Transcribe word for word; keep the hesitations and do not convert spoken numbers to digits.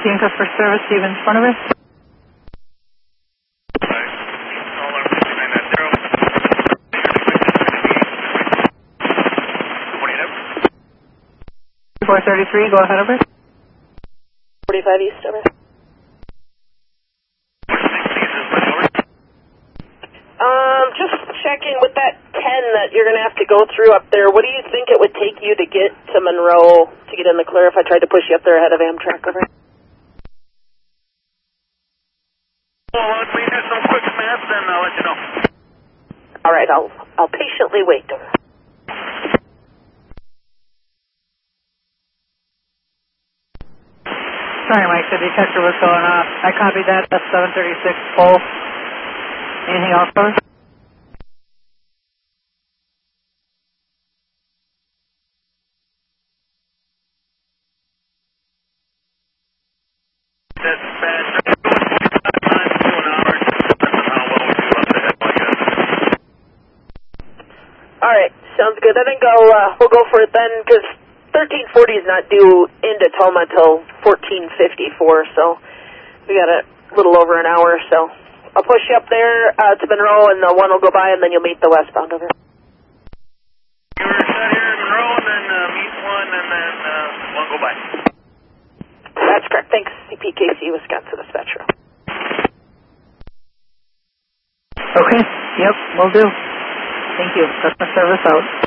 eighteen customer service, Stevens, front of it. four thirty-three, go ahead, over. forty-five East, over. Um, just checking with that ten that you're going to have to go through up there. What do you think it would take you to get to Monroe to get in the clear if I tried to push you up there ahead of Amtrak, over? Well, once we do some quick math, then I'll let you know. All right, I'll, I'll patiently wait, over. Sorry, Mike, the detector was going off. I copied that, that's seven thirty-six, pole. Anything else, over? That's bad. forty-five miles to an hour. Depends on how well we do up the hill, I guess. All right, sounds good. I think I'll, uh, we'll go for it then, because thirteen forty is not due into Toma till fourteen fifty-four, so we got a little over an hour, so I'll push you up there uh, to Monroe, and the one will go by, and then you'll meet the westbound, over. You were set here in Monroe, and then uh, meet one, and then uh, one go by. That's correct. Thanks, C P K C, Wisconsin Dispatcher. Okay, yep, will do. Thank you. Customer service out.